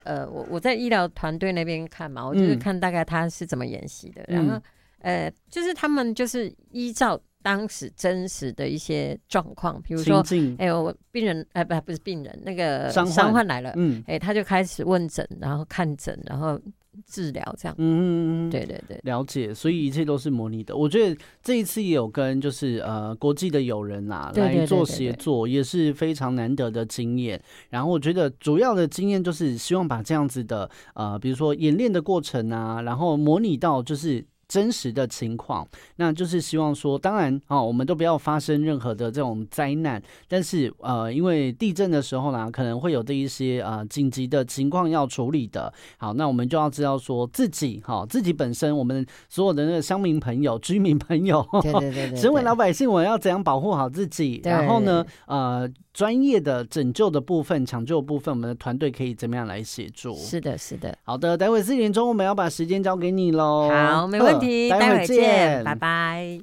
我在医疗团队那边看嘛，我就是看大概他是怎么演习的，然后就是他们就是依照当时真实的一些状况，比如说，我病人，不是病人，那个伤患来了，他就开始问诊，然后看诊，然后治疗这样。对对对， 了解。所以一切都是模拟的。我觉得这一次也有跟就是国际的友人来做协作，也是非常难得的经验。然后我觉得主要的经验就是希望把这样子的比如说演练的过程啊，然后模拟到就是真实的情况，那就是希望说，当然我们都不要发生任何的这种灾难，但是因为地震的时候呢，可能会有的一些紧急的情况要处理的。好，那我们就要知道说自己本身，我们所有的那个乡民朋友、居民朋友，对，身为老百姓，我们要怎样保护好自己？然后呢，专业的拯救的部分、抢救的部分，我们的团队可以怎么样来协助？ 是的，是的。 好的，待会4点钟我们要把时间交给你喽。 好，没问题，待会见，拜拜。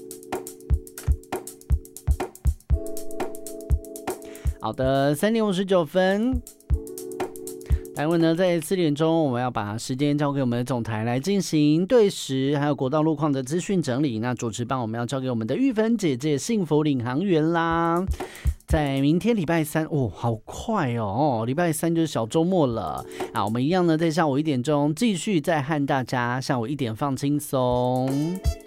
好的，3点59分。待会呢，在4点钟，我们要把时间交给我们的总台来进行对时还有国道路况的资讯整理。那主持棒我们要交给我们的玉芬姐姐，幸福领航员啦。在明天礼拜三好快哦，礼拜三就是小周末了。好，我们一样呢，在下午1点钟继续再和大家下午1点放轻松。